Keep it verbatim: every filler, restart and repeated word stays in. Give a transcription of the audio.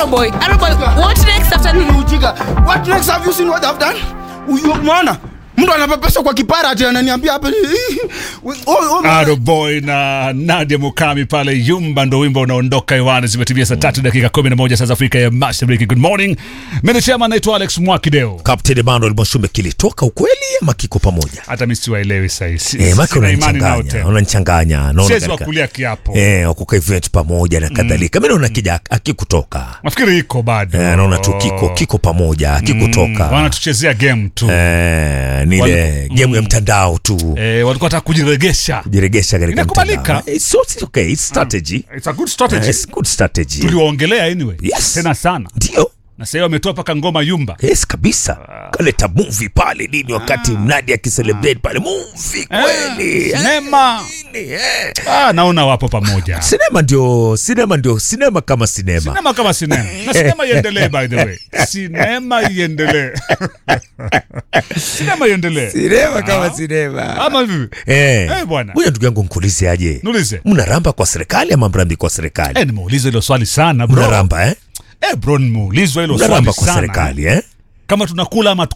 Arrow boy, Arrow boy, what next after me? Ujiga. What next? Have you seen what I've done? Umeona? Mtu anapepesa kwa kipara ati ananiambia hapa. Arrow boy na Nadia Mukami pale Yumba ndo wimbo unaondoka hewani. Zimetimia saa tatu dakika kumi na moja saa za Afrika ya Mashariki. Good morning. Mimi chama naitwa Alex Mwakideo. Captain Emmanuel Mwashumbe, kilitoka ukweli ama kiko pamoja? Hata mimi siwaelewi sasa. Eh, maki unanichanganya. Unanichanganya. Naona sisi wakulia kiapo. Eh, wakuka event pamoja na kadhalika. Mimi naona kija akikutoka. Nafikiri iko bado. Eh, naona tu kiko kiko pamoja, akikutoka. Mm, wanatuchezea game tu. Eh, ni ile game mm. ya mtandao tu. Eh, walikuwa wanataka kujiregesha. Kujiregesha katika mtandao. It's it's okay, it's strategy. Mm. It's a good strategy. Uh, it's good strategy. Tuliongelea anyway. Yes. Tena sana. Ndio. Na sasa wametoa paka ngoma Yumba. Yes kabisa. Ah. Kaleta movie pale nini wakati ah. Mnadi akicelebrate pale movie kweli. Eh, sinema. Eh. Ah, naona wapo pamoja. Sinema ndio, sinema ndio, sinema kama sinema. Sinema kama sinema. Na sinema iendelee by the way. Sinema iendelee. Sinema iendelee. Sinema kama sinema. Ama vipi? Eh. Eh bwana. Wewe ndugu yangu nikuulize aje? Niulize. Mnaramba kwa serikali ama mrambi kwa serikali? Eh, nimeuliza hilo swali sana bro. Mnaramba eh? Eh bro, nimeulizwa hilo swali sana. Mnaramba kwa serikali eh? Kama tunakula ama